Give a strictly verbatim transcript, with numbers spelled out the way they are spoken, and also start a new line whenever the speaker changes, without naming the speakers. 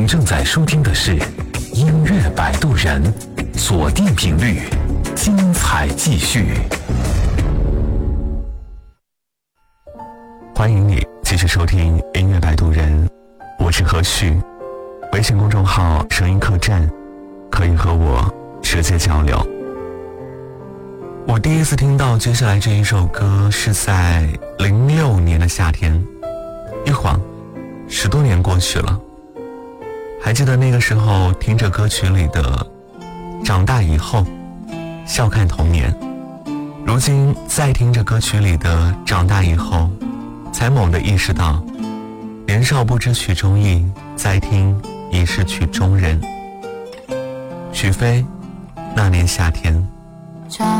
您正在收听的是音乐摆渡人，锁定频率，精彩继续。欢迎你继续收听音乐摆渡人，我是何旭。微信公众号声音客栈可以和我直接交流。我第一次听到接下来这一首歌是在零六年的夏天，一晃十多年过去了。还记得那个时候听着歌曲里的长大以后，笑看童年，如今再听着歌曲里的长大以后，才猛地意识到年少不知曲中意，再听已是曲中人。许飞，那年夏天。